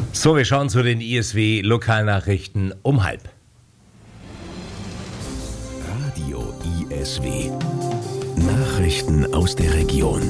So, wir schauen zu den ISW-Lokalnachrichten um 12:30. Radio ISW. Nachrichten aus der Region.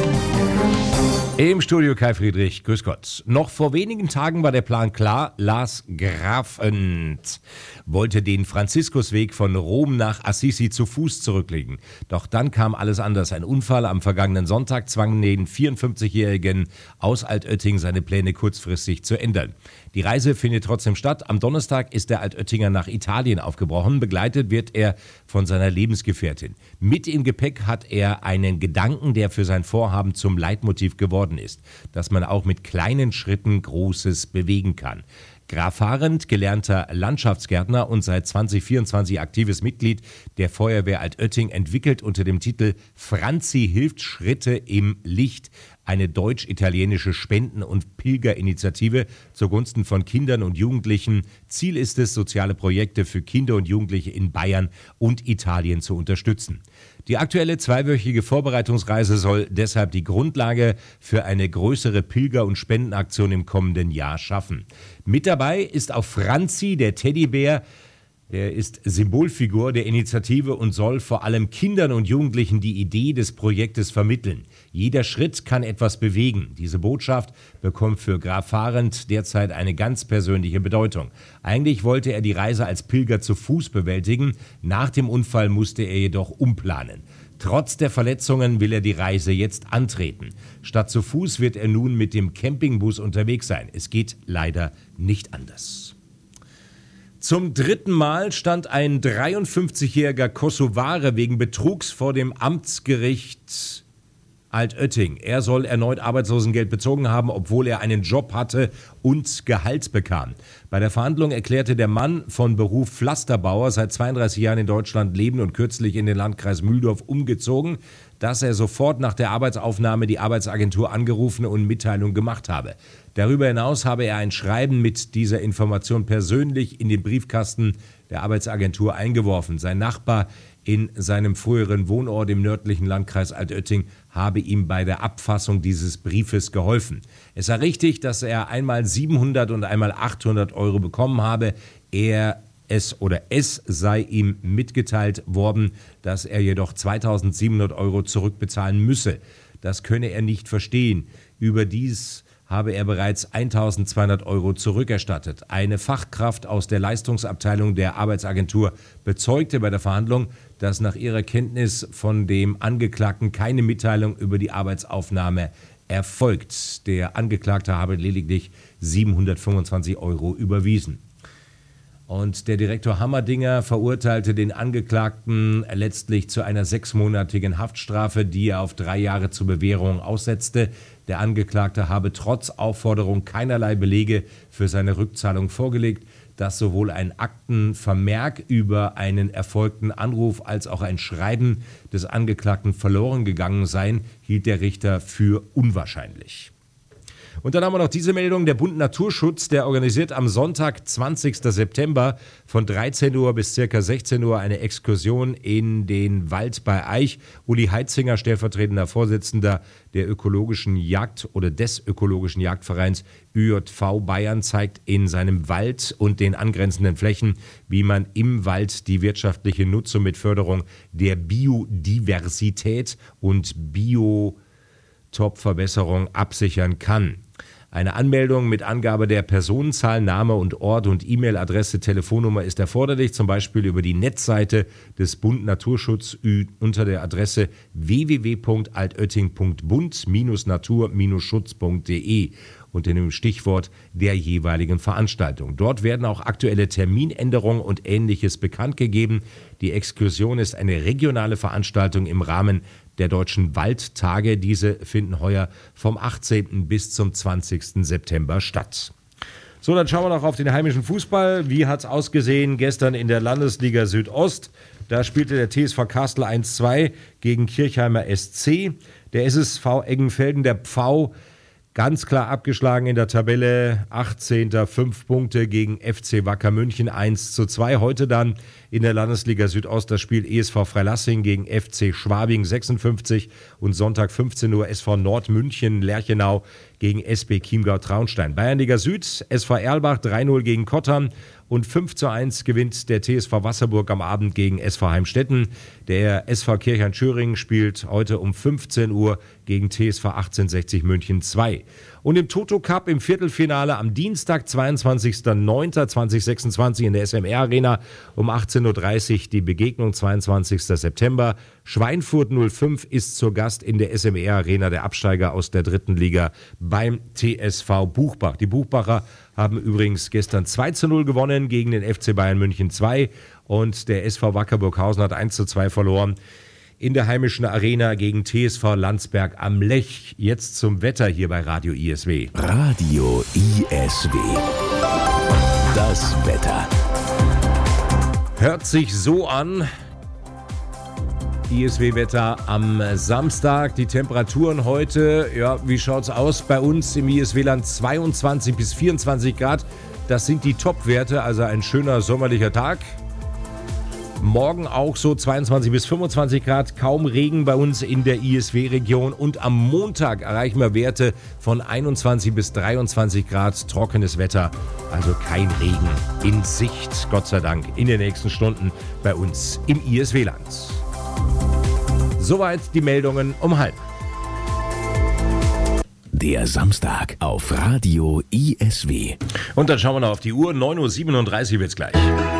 Im Studio Kai Friedrich, grüß Gott. Noch vor wenigen Tagen war der Plan klar. Lars Grafend wollte den Franziskusweg von Rom nach Assisi zu Fuß zurücklegen. Doch dann kam alles anders. Ein Unfall am vergangenen Sonntag zwang den 54-Jährigen aus Altötting, seine Pläne kurzfristig zu ändern. Die Reise findet trotzdem statt. Am Donnerstag ist der Altöttinger nach Italien aufgebrochen. Begleitet wird er von seiner Lebensgefährtin. Mit im Gepäck hat er einen Gedanken, der für sein Vorhaben zum Leitmotiv geworden ist, dass man auch mit kleinen Schritten Großes bewegen kann. Graf Arendt, gelernter Landschaftsgärtner und seit 2024 aktives Mitglied der Feuerwehr Altötting, entwickelt unter dem Titel Franzi hilft Schritte im Licht eine deutsch-italienische Spenden- und Pilgerinitiative zugunsten von Kindern und Jugendlichen. Ziel ist es, soziale Projekte für Kinder und Jugendliche in Bayern und Italien zu unterstützen. Die aktuelle zweiwöchige Vorbereitungsreise soll deshalb die Grundlage für eine größere Pilger- und Spendenaktion im kommenden Jahr schaffen. Mit dabei ist auch Franzi, der Teddybär. Er ist Symbolfigur der Initiative und soll vor allem Kindern und Jugendlichen die Idee des Projektes vermitteln. Jeder Schritt kann etwas bewegen. Diese Botschaft bekommt für Graf Arendt derzeit eine ganz persönliche Bedeutung. Eigentlich wollte er die Reise als Pilger zu Fuß bewältigen. Nach dem Unfall musste er jedoch umplanen. Trotz der Verletzungen will er die Reise jetzt antreten. Statt zu Fuß wird er nun mit dem Campingbus unterwegs sein. Es geht leider nicht anders. Zum dritten Mal stand ein 53-jähriger Kosovare wegen Betrugs vor dem Amtsgericht Altötting. Er soll erneut Arbeitslosengeld bezogen haben, obwohl er einen Job hatte und Gehalt bekam. Bei der Verhandlung erklärte der Mann, von Beruf Pflasterbauer, seit 32 Jahren in Deutschland lebend und kürzlich in den Landkreis Mühldorf umgezogen, dass er sofort nach der Arbeitsaufnahme die Arbeitsagentur angerufen und Mitteilung gemacht habe. Darüber hinaus habe er ein Schreiben mit dieser Information persönlich in den Briefkasten der Arbeitsagentur eingeworfen. Sein Nachbar in seinem früheren Wohnort im nördlichen Landkreis Altötting habe ihm bei der Abfassung dieses Briefes geholfen. Es sei richtig, dass er einmal 700 und einmal 800 Euro bekommen habe. Es sei ihm mitgeteilt worden, dass er jedoch 2.700 Euro zurückbezahlen müsse. Das könne er nicht verstehen. Überdies habe er bereits 1.200 Euro zurückerstattet. Eine Fachkraft aus der Leistungsabteilung der Arbeitsagentur bezeugte bei der Verhandlung, dass nach ihrer Kenntnis von dem Angeklagten keine Mitteilung über die Arbeitsaufnahme erfolgt. Der Angeklagte habe lediglich 725 Euro überwiesen. Und der Direktor Hammerdinger verurteilte den Angeklagten letztlich zu einer 6-monatigen Haftstrafe, die er auf 3 Jahre zur Bewährung aussetzte. Der Angeklagte habe trotz Aufforderung keinerlei Belege für seine Rückzahlung vorgelegt. Dass sowohl ein Aktenvermerk über einen erfolgten Anruf als auch ein Schreiben des Angeklagten verloren gegangen seien, hielt der Richter für unwahrscheinlich. Und dann haben wir noch diese Meldung. Der Bund Naturschutz, der organisiert am Sonntag, 20. September von 13 Uhr bis ca. 16 Uhr eine Exkursion in den Wald bei Aich. Uli Heitzinger, stellvertretender Vorsitzender der ökologischen Jagd oder des ökologischen Jagdvereins ÜJV Bayern, zeigt in seinem Wald und den angrenzenden Flächen, wie man im Wald die wirtschaftliche Nutzung mit Förderung der Biodiversität und Biotopverbesserung absichern kann. Eine Anmeldung mit Angabe der Personenzahl, Name und Ort und E-Mail-Adresse, Telefonnummer ist erforderlich, zum Beispiel über die Netzseite des Bund Naturschutz unter der Adresse www.altötting.bund-natur-schutz.de unter dem Stichwort der jeweiligen Veranstaltung. Dort werden auch aktuelle Terminänderungen und Ähnliches bekannt gegeben. Die Exkursion ist eine regionale Veranstaltung im Rahmen der Deutschen Waldtage. Diese finden heuer vom 18. bis zum 20. September statt. So, dann schauen wir noch auf den heimischen Fußball. Wie hat es ausgesehen gestern in der Landesliga Südost? Da spielte der TSV Kastel 1-2 gegen Kirchheimer SC. Der SSV Eggenfelden, der Pfau, ganz klar abgeschlagen in der Tabelle, 18. 5 Punkte gegen FC Wacker München 1-2. Heute dann in der Landesliga Südost das Spiel ESV Freilassing gegen FC Schwabing 56 und Sonntag 15 Uhr SV Nordmünchen Lerchenau gegen SB Chiemgau-Traunstein. Bayernliga Süd, SV Erlbach 3-0 gegen Kottern und 5:1 gewinnt der TSV Wasserburg am Abend gegen SV Heimstetten. Der SV Kirchheim-Schöring spielt heute um 15 Uhr gegen TSV 1860 München 2. Und im Toto Cup im Viertelfinale am Dienstag, 22.09.2026 in der SMR Arena um 18:30 Uhr die Begegnung, 22. September. Schweinfurt 05 ist zu Gast in der SMR Arena, der Absteiger aus der 3. Liga beim TSV Buchbach. Die Buchbacher haben übrigens gestern 2:0 gewonnen gegen den FC Bayern München 2 und der SV Wacker Burghausen hat 1:2 verloren in der heimischen Arena gegen TSV Landsberg am Lech. Jetzt zum Wetter hier bei Radio ISW. Radio ISW. Das Wetter. Hört sich so an. ISW-Wetter am Samstag. Die Temperaturen heute, ja, wie schaut's aus? Bei uns im ISW-Land 22 bis 24 Grad. Das sind die Top-Werte, also ein schöner sommerlicher Tag. Morgen auch so 22 bis 25 Grad, kaum Regen bei uns in der ISW-Region. Und am Montag erreichen wir Werte von 21 bis 23 Grad, trockenes Wetter, also kein Regen in Sicht, Gott sei Dank, in den nächsten Stunden bei uns im ISW-Land. Soweit die Meldungen um 12:30. Der Samstag auf Radio ISW. Und dann schauen wir noch auf die Uhr, 9:37 Uhr wird's gleich.